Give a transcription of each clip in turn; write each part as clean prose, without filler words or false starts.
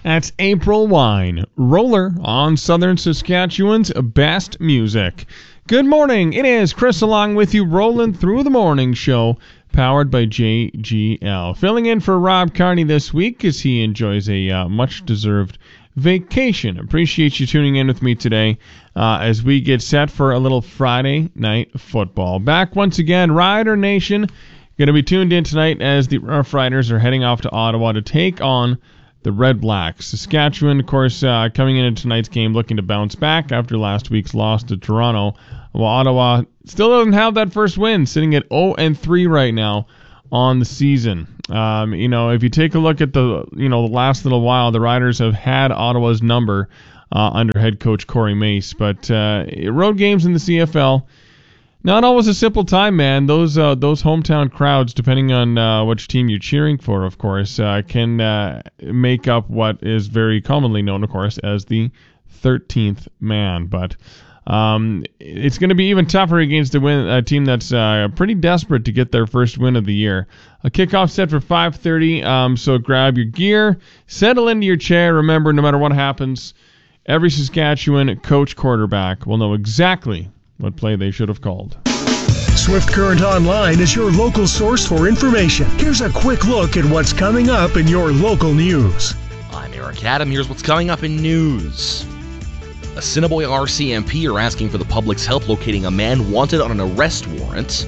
That's April Wine, Roller on Southern Saskatchewan's best music. Good morning. It is Chris along with you, rolling through the morning show, powered by JGL. Filling in for Rob Carney this week as he enjoys a much-deserved vacation. Appreciate you tuning in with me today as we get set for a little Friday night football. Back once again, Rider Nation. Going to be tuned in tonight as the Rough Riders are heading off to Ottawa to take on the Red Blacks. Saskatchewan, of course, coming into tonight's game looking to bounce back after last week's loss to Toronto. Well, Ottawa still doesn't have that first win, sitting at 0-3 right now on the season. If you take a look at the last little while, the Riders have had Ottawa's number under head coach Corey Mace, but road games in the CFL, not always a simple time, man. Those hometown crowds, depending on which team you're cheering for, of course, can make up what is very commonly known, of course, as the 13th man. But it's going to be even tougher against a team that's pretty desperate to get their first win of the year. A kickoff set for 5:30, so grab your gear, settle into your chair. Remember, no matter what happens, every Saskatchewan coach quarterback will know exactly what play they should have called. Swift Current Online is your local source for information. Here's a quick look at what's coming up in your local news. I'm Eric Adam. Here's what's coming up in news. Assiniboia RCMP are asking for the public's help locating a man wanted on an arrest warrant.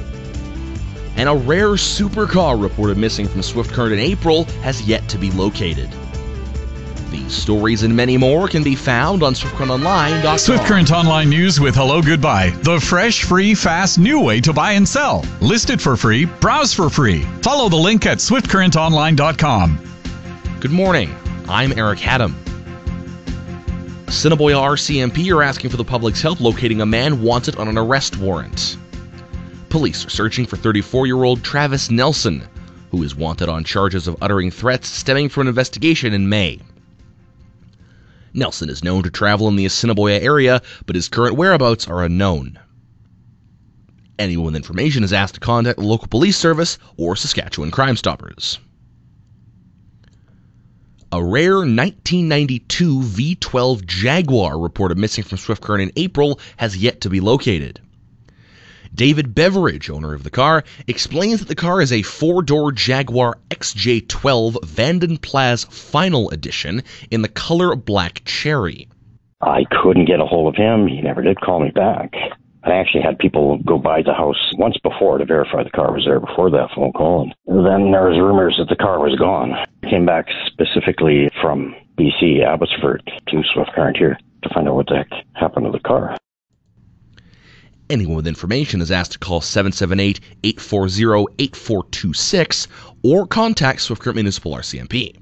And a rare supercar reported missing from Swift Current in April has yet to be located. These stories and many more can be found on SwiftCurrentOnline.com. Swift Current Online News with Hello Goodbye. The fresh, free, fast, new way to buy and sell. Listed for free, browse for free. Follow the link at SwiftCurrentOnline.com. Good morning. I'm Eric Adam. Assiniboia RCMP are asking for the public's help locating a man wanted on an arrest warrant. Police are searching for 34-year-old Travis Nelson, who is wanted on charges of uttering threats stemming from an investigation in May. Nelson is known to travel in the Assiniboia area, but his current whereabouts are unknown. Anyone with information is asked to contact the local police service or Saskatchewan Crime Stoppers. A rare 1992 V12 Jaguar reported missing from Swift Current in April has yet to be located. David Beveridge, owner of the car, explains that the car is a four-door Jaguar XJ12 Vanden Plas Final Edition in the color black cherry. I couldn't get a hold of him. He never did call me back. I actually had people go by the house once before to verify the car was there before that phone call. And then there was rumors that the car was gone. I came back specifically from BC, Abbotsford, to Swift Current here to find out what the heck happened to the car. Anyone with information is asked to call 778-840-8426 or contact Swift Current Municipal RCMP.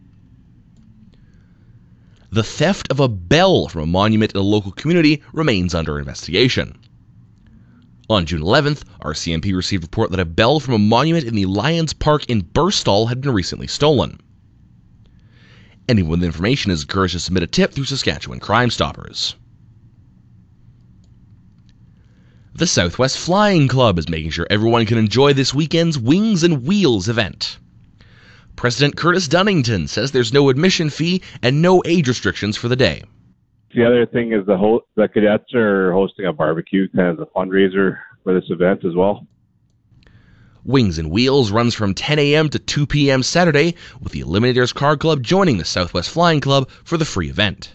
The theft of a bell from a monument in a local community remains under investigation. On June 11th, RCMP received a report that a bell from a monument in the Lions Park in Burstall had been recently stolen. Anyone with information is encouraged to submit a tip through Saskatchewan Crime Stoppers. The Southwest Flying Club is making sure everyone can enjoy this weekend's Wings and Wheels event. President Curtis Dunnington says there's no admission fee and no age restrictions for the day. The other thing is the cadets are hosting a barbecue, kind of a fundraiser for this event as well. Wings and Wheels runs from 10 a.m. to 2 p.m. Saturday, with the Eliminators Car Club joining the Southwest Flying Club for the free event.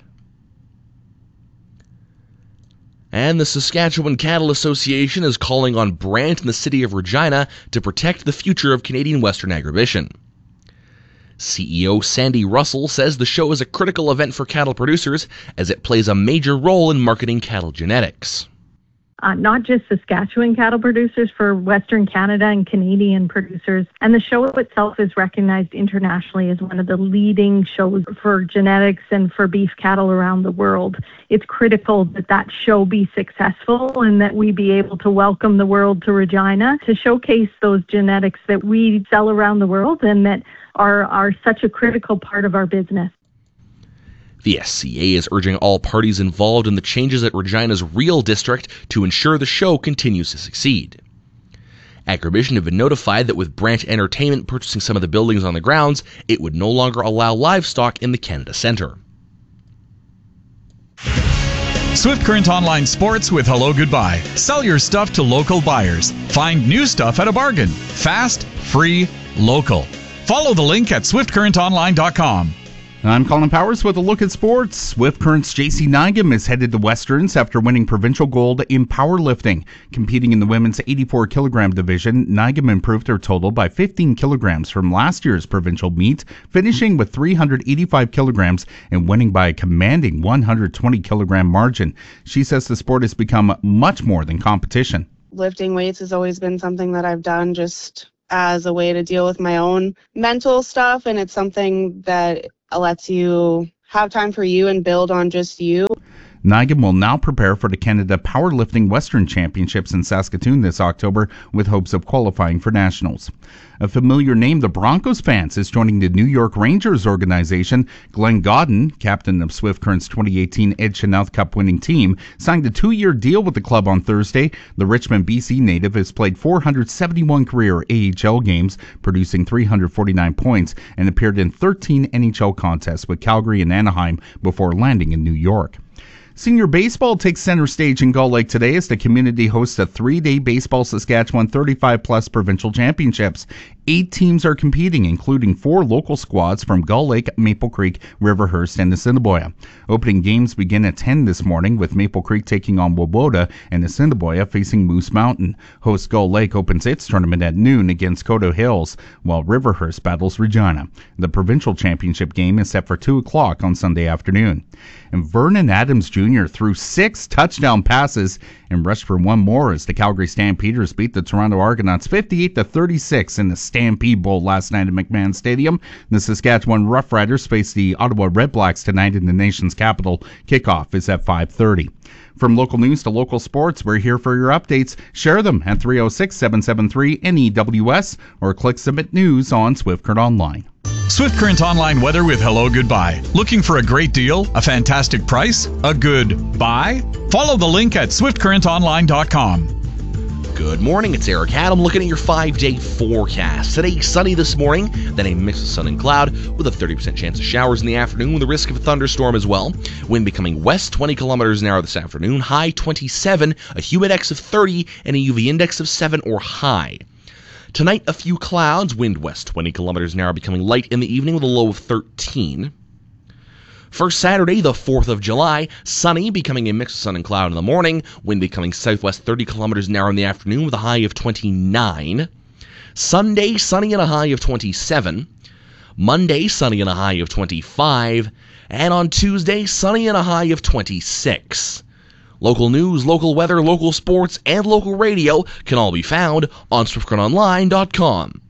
And the Saskatchewan Cattle Association is calling on Brant and the city of Regina to protect the future of Canadian Western agribition. CEO Sandy Russell says the show is a critical event for cattle producers as it plays a major role in marketing cattle genetics. Not just Saskatchewan cattle producers, for Western Canada and Canadian producers. And the show itself is recognized internationally as one of the leading shows for genetics and for beef cattle around the world. It's critical that that show be successful and that we be able to welcome the world to Regina to showcase those genetics that we sell around the world and that are such a critical part of our business. The SCA is urging all parties involved in the changes at Regina's Real District to ensure the show continues to succeed. Agribition had been notified that with Branch Entertainment purchasing some of the buildings on the grounds, it would no longer allow livestock in the Canada Centre. Swift Current Online Sports with Hello Goodbye. Sell your stuff to local buyers. Find new stuff at a bargain. Fast, free, local. Follow the link at swiftcurrentonline.com. I'm Colin Powers with a look at sports. Swift Current's JC Nygam is headed to Westerns after winning provincial gold in powerlifting. Competing in the women's 84-kilogram division, Nygam improved her total by 15 kilograms from last year's provincial meet, finishing with 385 kilograms and winning by a commanding 120-kilogram margin. She says the sport has become much more than competition. Lifting weights has always been something that I've done just as a way to deal with my own mental stuff, and it's something that lets you have time for you and build on just you. Nygam will now prepare for the Canada Powerlifting Western Championships in Saskatoon this October with hopes of qualifying for nationals. A familiar name the Broncos fans is joining the New York Rangers organization. Glenn Godden, captain of Swift Current's 2018 Ed Chynoweth Cup winning team, signed a 2-year deal with the club on Thursday. The Richmond, BC native has played 471 career AHL games, producing 349 points, and appeared in 13 NHL contests with Calgary and Anaheim before landing in New York. Senior baseball takes center stage in Gull Lake today as the community hosts a 3-day Baseball Saskatchewan 35-plus provincial championships. 8 teams are competing, including 4 local squads from Gull Lake, Maple Creek, Riverhurst, and Assiniboia. Opening games begin at 10 this morning with Maple Creek taking on Woboda and Assiniboia facing Moose Mountain. Host Gull Lake opens its tournament at noon against Coteau Hills, while Riverhurst battles Regina. The provincial championship game is set for 2 o'clock on Sunday afternoon. And Vernon Adams Jr. threw 6 touchdown passes and rushed for 1 more as the Calgary Stampeders beat the Toronto Argonauts 58-36 in the Stampede Bowl last night at McMahon Stadium. The Saskatchewan Roughriders face the Ottawa Redblacks tonight in the nation's capital. Kickoff is at 5:30. From local news to local sports, we're here for your updates. Share them at 306-773-NEWS or click Submit News on Swift Current Online. Swift Current Online weather with Hello Goodbye. Looking for a great deal, a fantastic price, a good buy? Follow the link at swiftcurrentonline.com. Good morning, it's Eric Adam looking at your 5-day forecast. Today, sunny this morning, then a mix of sun and cloud with a 30% chance of showers in the afternoon with a risk of a thunderstorm as well. Wind becoming west 20 kilometers an hour this afternoon, high 27, a humid index of 30, and a UV index of 7 or high. Tonight, a few clouds, wind west 20 kilometers an hour, becoming light in the evening with a low of 13. For Saturday, the 4th of July, sunny, becoming a mix of sun and cloud in the morning, wind becoming southwest 30 kilometers an hour in the afternoon with a high of 29. Sunday, sunny and a high of 27. Monday, sunny and a high of 25. And on Tuesday, sunny and a high of 26. Local news, local weather, local sports, and local radio can all be found on SwiftCurrentOnline.com.